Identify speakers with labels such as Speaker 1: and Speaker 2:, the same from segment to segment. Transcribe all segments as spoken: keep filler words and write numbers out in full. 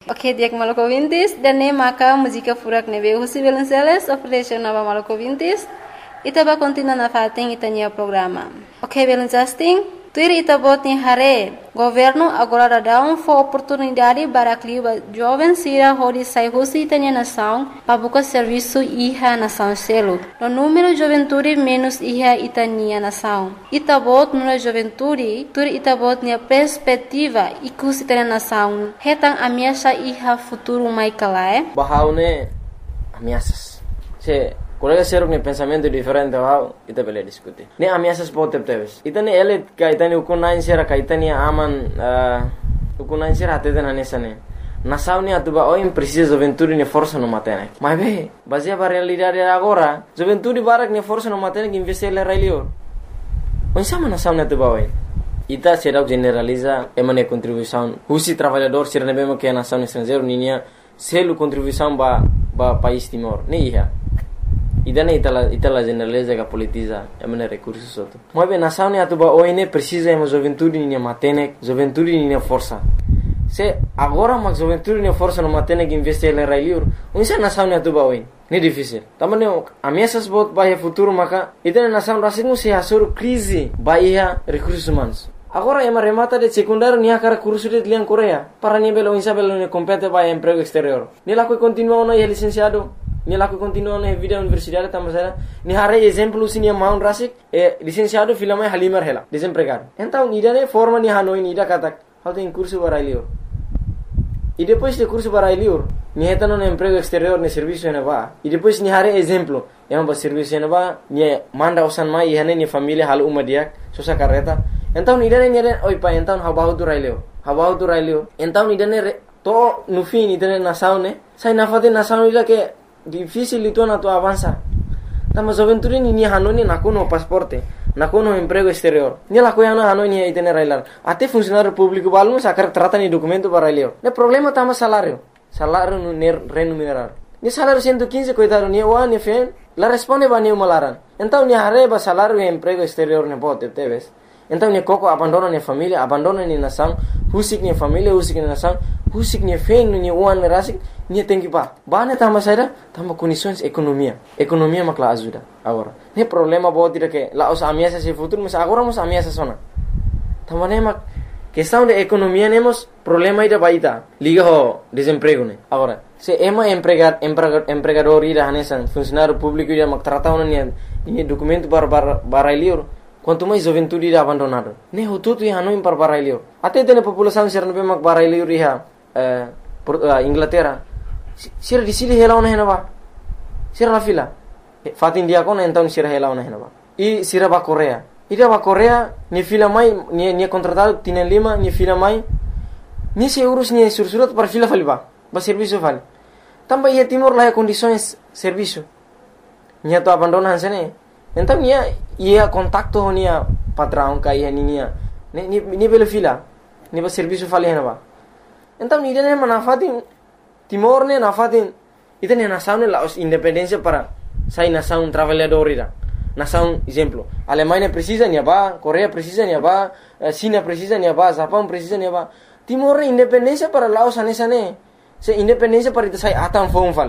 Speaker 1: Ok, dia que maluco vintis, dan ne maka música furak ne veio husi Velenceles, ofereceu nova maluco vintis, itaba continua na fating itania programa. Ok, Velenceles, tuir itabot ni hare, governo agora dá um for oportunidade para clima jovem sira hori sai husi itania nação, para buscar serviço iha nação selo. No número de juventude menos iha itania nação. Itabot no juventude, tuir itabot ni perspectiva ikus itania nação. Hetang ameaça iha futuro mai kalae.
Speaker 2: Bahaune ameaças. Se colega seruk ni pensamento diferente bahau ita bele diskuti. Ni ameaças pote teves. Ita ni elit ka ita ni ukunain sera ka ita ni aman ukunain sera atete na nesane. Nação ni atuba oim precisa juventude ni força no matene. Mas be, baseia para realidade agora, juventude barak ni força no matene que investir le railio. Onsama nação ni atuba oim. Ita será generaliza emane contribuição. Husi trabalhador ser nebema que a nação estrangeiro ninia selo contribuição ba ba país Timor. Ni iha. Idana itala itala generaliza que politiza emane recursos outro. Mas bem nação ni atuba oine precisa ema juventude ni matene, juventude ni força. Se agora mas juventude ni força no matene que investir le railio. Unsa nação ni atuba oine. Ni difícil. Tamane ameaças bot bahia futuro maka idana nação racismo se hasur crise bahia recursos humanos. Agora ema remata de secundário ni akara curso de lian Coreia para ni belo insa belo ni compete para emprego exterior. Ni la que continua no é licenciado, ni la que continua no vida universidade tamasera, ni hare exemplo sini maun rasik e licenciado filama halimar hela, desempregado. Então ida ne forma ni hanoi ni ida katak, how tem curso para lior. E depois de curso para lior, ni heta no emprego exterior ni serviço na ba. E depois ni hare exemplo, ema ba serviço na ba, ni manda usan mai hane ni família halu umadiak, sosa carreta. Então idane nere oi pa então habahu tu raileo habahu tu raileo então idane to no fim idane nação ne sai na fate nação ila que difícil itu na tu avança tama juventude ni hanoni na kono pasporte na kono emprego exterior ni la coiana hanoni idane railar até funcionário público balmo sacar trata ni documento para raileo ne problema tama salário salário no remunerar ni salário cento e quinze coitado ni wa ni fen la responde ba ni malaran então ni areba salário e emprego exterior ne bote teves. Então ni koko abandona ni família, abandona ni nação, husik ni família, husik ni nação, husik ni fen ni uan rasik, ni tem que ba. Ba ne tama saida, tama condições economia. Economia makla ajuda agora. Ne problema bo tira que la os ameaças se futuro, mas agora mos ameaças sona. Tama ne mak questão de economia nemos problema ida baita. Liga ho desemprego ne. Agora, se ema empregar empregador empregador ida hanesan funcionário público ida mak tratau ni ni documento para para lior. Quanto mais juventude irá abandonado. Ne hututu iha no impar barailio. Até tem população ser nabe mak barailio iha eh Inglaterra. Sir di sili hela ona henaba. Sir la fila. Fat India kon então sir hela ona henaba. I sira ba Coreia. Ida ba Coreia ni fila mai ni ni contratado tienen lima ni fila mai. Ni se euros ni sursurat para fila faliba. Ba serviço fal. Tamba ia Timor la condições serviço. Nya to abandonan sene. Então ia ia contacto nia patrão ka ia nia ni ni ni belo fila ni ba serviço fali henaba. Então ni dene manafatin Timor ne nafatin itene nação ne la os independência para sai nação trabalhador ira. Nação exemplo, Alemanha precisa nia ba, Coreia precisa nia ba, China precisa nia ba, Japão precisa nia ba. Timor independência para Laos anesa ne. Se independência para ita sai atan fon fali.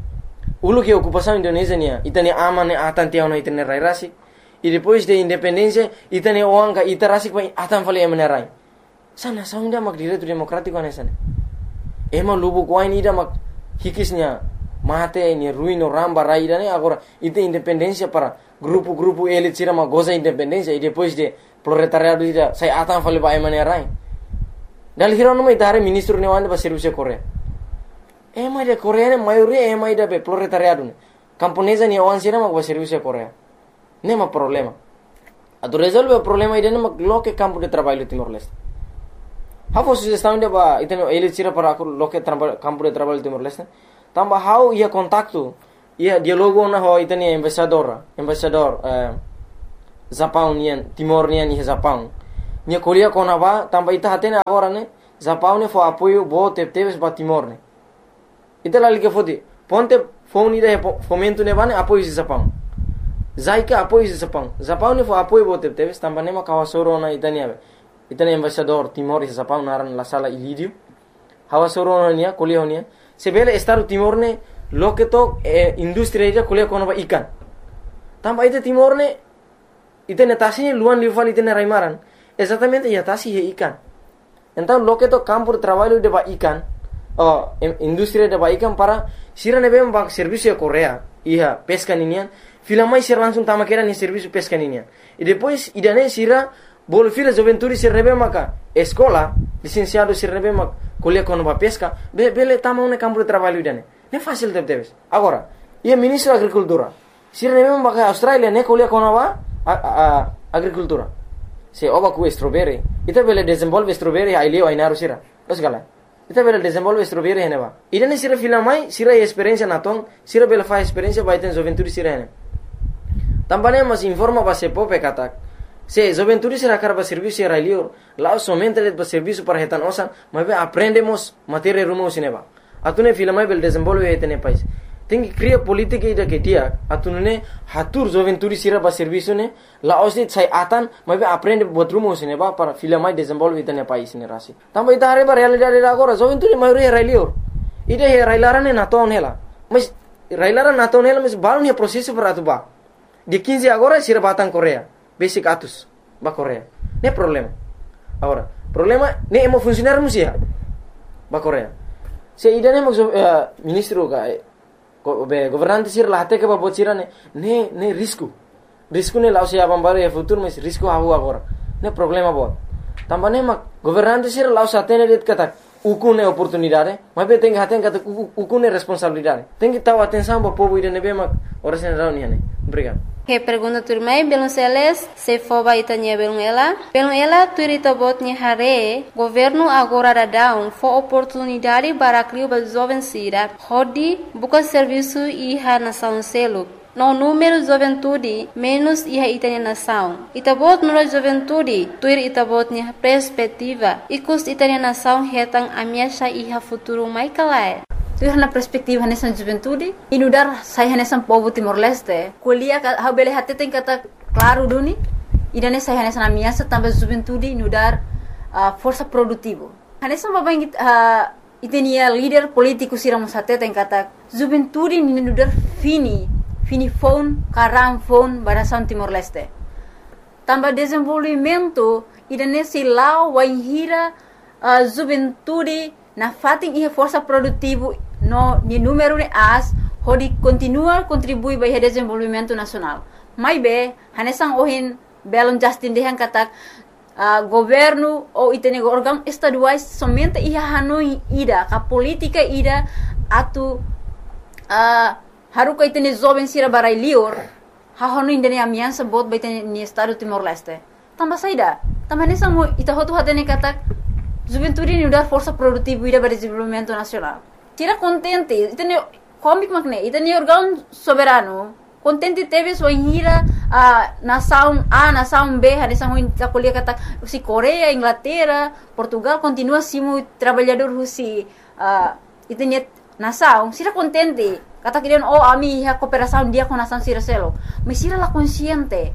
Speaker 2: Ulu que ocupação Indonésia nia, itane aman atan tiao na itane rai rasik. E depois de independência, itane oanga ita rasik pa atan fali emane rai. Sana saunda mak direito democrático anesane. Ema lubu kwain ida mak hikisnya mate ni ruino ramba rai ida ne agora ita independência para grupo-grupo elit sira mak goza independência e depois de proletariado ida sai atan fali pa emane rai. Dal hirono mai tare ministro ne wande ba serviço Coreia. Ema de Coreia ne maioria ema ida be proletariado ne. Camponesa ni oan sira mak ba serviço Coreia. Nema problema. Atu resolve o problema ida ne mak loke campo de trabalho Timor-Leste. Hafo sugestão de ba iteno elit sira para loke campo de trabalho Timor-Leste. Tamba how ia contacto ia dialogo na ho itani embaixador, embaixador eh Japão nian Timor nian ni Japão. Nia Coreia kona ba tamba ita hatene agora ne Japão ne fo apoio bo teves ba Timor ne. Ita lali que fodi ponte phone ida fomento ne bane apoio de Japão. Zaika apoio de Japão. Japão ne fo apoio bo teves tamba ne ma kawasoro na itani ave. Itani embaixador Timor e Japão naran la sala Ilídio. hawa soro nia kuliah nia sebele Estado Timor ne loke to eh, industri ida kuliah kono ba ikan tamba ite Timor ne ite netasi luan liufal ite ne raimaran exatamente ya tasi he ikan então loke to campo de trabalho de ba ikan oh industri de ba ikan para sira ne bem ba serviço Korea ia pesca ninian filamai sira langsung tama kera ni serviço pesca ninian e depois idane sira bolo fila juventude se rebe maka escola licenciado se rebe mak kuliah kono ba pesca be bele tama un campo de trabalho idane ne fácil de teves agora ia ministro agricultura sira rebe maka Australia ne kuliah kono ba agricultura se oba ku strawberry ita bele desenvolve strawberry ai leo ai naru sira os gala ita bele desenvolve strawberry hene ba idane sira filamai sira experiência naton sira bele fa experiência ba iten juventude sira hene tambane mas informa ba se pope katak se juventude será carba serviço era lior lá somente le serviço para retan osan mas aprendemos matéria rumo sineba atune filamai bel desenvolve etene país tem que criar política ida que dia atune hatur juventude será ba serviço ne lá osit sai atan mas aprende bot rumo sineba para filamai desenvolve etene país ne rasi tamba ida are ba realidade agora juventude maioria era lior ida era ilarane na ton hela mas railara na ton hela mas baru ne processo para atuba de quinze agora será batan Coreia basic atus ba Korea ne problema agora problema ne emo funcionar musia ba Korea se ida ne mo uh, ministro ga go, be governante sir la hate ke ba bocira ne ne ne risco risco ne lausia bambare e futuro mas risco havu agora ne problema bot tambane ma governante sir lausa tene det kata ukune oportunidade mas be tem haten kata ukune responsabilidade tem que taw atenção ba povo ida ne be ma ora sen rauni ne obrigado.
Speaker 1: Que pergunta turmai belum seles se foba itanya belum ela belum ela turita botnya hare governo agora dadão fo oportunidade para criar ba jovem sira hodi buka serviço iha nação selo no número juventude menos iha itanya nação itabot no juventude tuir itabotnya perspectiva ikus itanya nação hetang amiasha iha futuro mai kalai tu na perspektiva nessa juventude inudar sai nessa povo Timor-Leste kuliah ha bele hatte tem kata claro duni idane sai nessa na minha também juventude inudar uh, força produtivo nessa baba uh, itenia líder político siramos hatte tem kata juventude inudar fini fini phone karam phone barasan Timor-Leste também desenvolvimento idane silau waihira uh, juventude na fating ia força produtivo no ni número de as hodi continua contribui para o desenvolvimento nacional mai be hanesang ohin belon justin dehan katak uh, governo ou itene órgão estaduais somente ia hanoi ida ka política ida atu uh, haruka itene jovem sira barai lior ha hanoi indene amiança bot baitene ni estado Timor-Leste tamba saida tamba hanesang mo ita hotu hatene katak juventude ni udar força produtiva ida para desenvolvimento nacional tira contente itene comic magne itene órgão soberano contente teve sua hira a nação A nação B hanesang ita kuliah kata si Coreia Inglaterra Portugal continua simu trabalhador husi uh, itene nação sira contente kata kirian oh ami ha cooperação dia com nação sira selo mas sira la consciente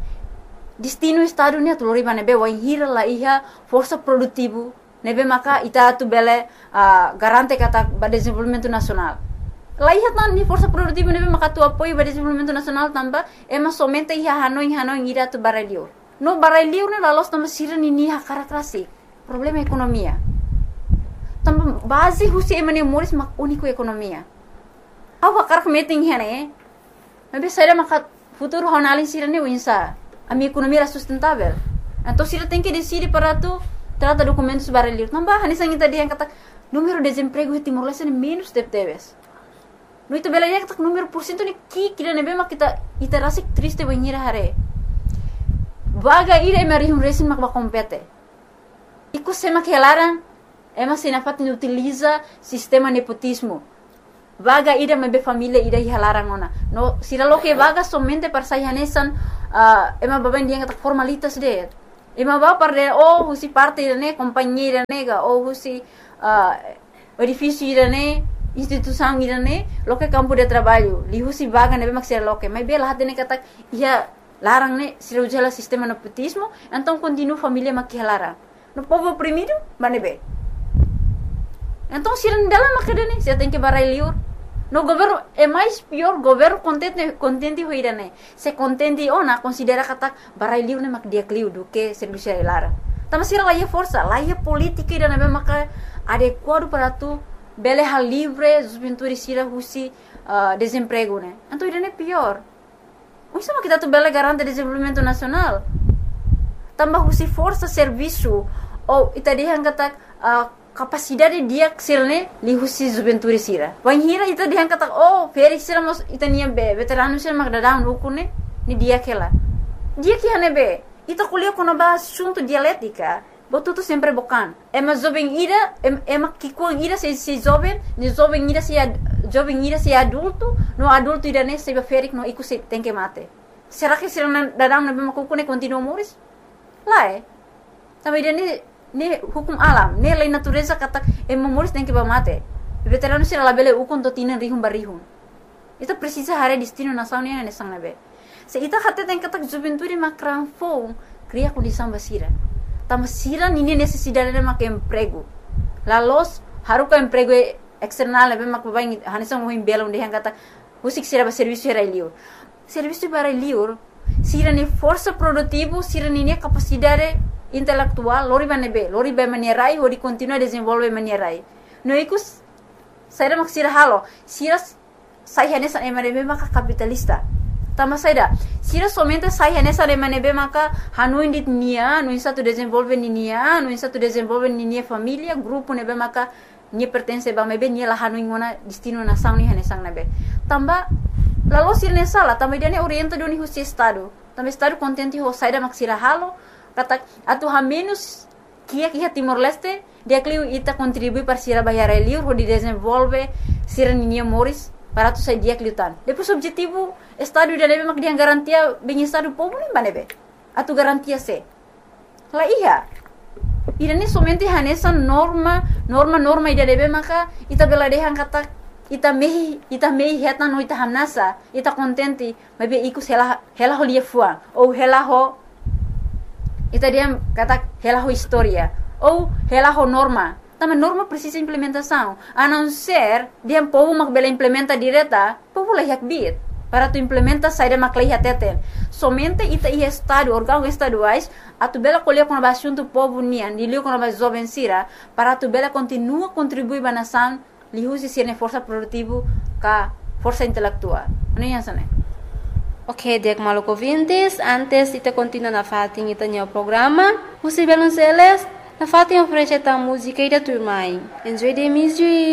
Speaker 1: destino estado ni atulori bane be wa hira la iha força produtivo nebe maka ita tu bele uh, garante kata ba desenvolvimento nacional la iha tan ni força produtivo nebe maka tu apoio ba desenvolvimento nacional tamba ema somente iha hanoi hanoi ira tu barelio no barelio ne la los tamba sira ni ni ha karakrasi problema ekonomia tamba base husi emane moris mak unico ekonomia awa karak meeting hene nebe saira maka futuro honalin sira ni winsa a minha economia era sustentável. Então, se ela tem que decidir para tu trata documentos barulhos, não vai, nessa ainda dia kata número de desemprego em Timor-Leste é menos de teves. No itu bela dia kata número por cento ni ki kira nebe mak kita ita rasik triste banhira hare. Vaga ira emari um resin mak bakompete. Iku sema kelaran ema sinafat ni utiliza sistema nepotismo. Vaga ida mebe família ida hilaran ona. No sira lo que vaga somente para sayanesan uh, ema baben dia kata formalitas de. Ema ba parde oh husi parte ne companhia nega oh husi uh, edifício ne instituição ne lo que campo de trabalho li husi vaga nebe maksira lo que mas bela hat ne kata ia larang ne sira ujala sistema nepotismo então continua família makihalara. No povo oprimido banebe.
Speaker 3: Então, se não dela macadane, você tem que barai liur. No governo é mais pior, governo contente contente hoira né. Se contente ona considera kata barai liur né mak dia kliu do que serviço lara. Tama sira lá força, lá é política ida né maka adequado para tu bele hal livre, juventude sira husi uh, desemprego né. Então ida né pior. O sama kita tu bele garante desenvolvimento nacional. Tambah husi força serviço ou ita dia kata uh, capacidade dia sirne li husi juventude sira. Wan hira ita dia kata oh feri sira mos ita nia be veterano sira magdadang ukune ni dia kela. Dia que hane be ita kuliah kono ba assunto dialética. Botu tu sempre bokan. Ema jovem ira ema kikuang ira se se jovem, ni jovem ira se jovem ira se adulto, no adulto ira ne se ferik no iku se tem que mate. Será que sira dadang na be makukune continua moris? Lá é. Também ira ne hukum alam, ne lei natureza kata e memoris tem que ba mate. Veterano sira labele ukon to tinan rihum barihum. Ita precisa hare destino nação ne ne sang nabe. Se ita kata tem kata juventude makran fo cria condição basira. Tama sira nini necessidade de mak emprego. La los haruka emprego external nabe mak babai hanisang mo bela onde hang kata husik sira ba serviço era liur. Serviço para liur sira ni força produtivo, sira ni capacidade intelectual, lori banebe, lori ba manierai, ori continua desenvolve manierai. No ikus saira mak sira halo, sira sai hanesa emanebe maka capitalista. Tama saida, sira somente sai hanesa emanebe maka hanu indit nia, no insa tu desenvolve ni nia, no insa tu desenvolve ni nia família, grupo nebe maka ni pertence ba mebe ni la hanu ingona destino nação ni hanesang nebe. Tamba lalu sira ne sala, tamba dia ne orienta do ni husi estado. Tamba estado contente ho saida mak sira halo. Kata atu ha menos kia kia Timor Leste dia kliu ita contribui para sira bayar liur ho di desenvolve sira ninia moris para tu sai dia kliu tan. Depois objetivo estado dia nebe mak dia garantia bem estado povo nem banebe. Atu garantia se. La iya. Ida ni somente hanesa norma norma norma ida nebe maka ita bela dehan kata ita mehi ita mehi heta no ita hanasa ita contente mebe ikus hela hela ho lia fuang ou hela ho ita dia kata hela ho história ou hela ho norma. Também norma precisa implementação. A não ser dia povo mak bela implementa direta, povo lah yak bit. Para tu implementa saída mak lah teten. Somente ita i estado órgão estaduais a tu bela colher com a assunto povo nian, dilio com a jovem sira, para tu bela continua contribuir ba nação, li husi sirne força produtivo ka força intelectual. Não é assim, né?
Speaker 1: Ok, dek maluco ouvintes, antes de continuar na fatin ita o programa, você Belonceles, na fatin oferece a música e da turma. Enjoy the music.